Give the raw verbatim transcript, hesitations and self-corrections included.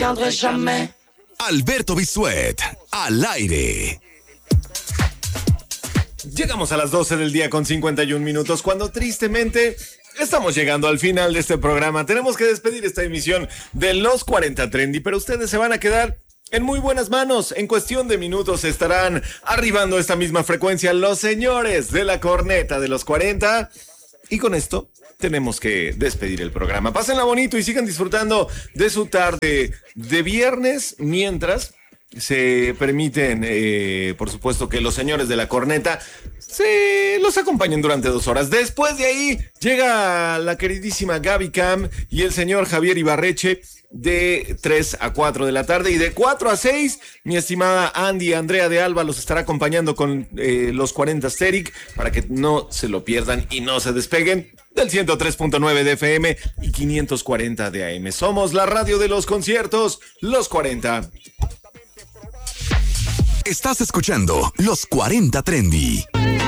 Alberto Bisuet, al aire. Llegamos a las doce del día con cincuenta y un minutos, cuando tristemente estamos llegando al final de este programa. Tenemos que despedir esta emisión de Los cuarenta Trendy, pero ustedes se van a quedar en muy buenas manos. En cuestión de minutos estarán arribando esta misma frecuencia los señores de la corneta de los cuarenta. Y con esto tenemos que despedir el programa. Pásenla bonito y sigan disfrutando de su tarde de viernes, mientras se permiten, eh, por supuesto, que los señores de la corneta se los acompañen durante dos horas. Después de ahí llega la queridísima Gaby Cam y el señor Javier Ibarreche de tres a cuatro de la tarde, y de cuatro a seis mi estimada Andy Andrea de Alba los estará acompañando con eh, los cuarenta Steric, para que no se lo pierdan y no se despeguen del ciento tres punto nueve de F M y quinientos cuarenta de A M. Somos la radio de los conciertos, Los cuarenta. Estás escuchando Los cuarenta Trendy.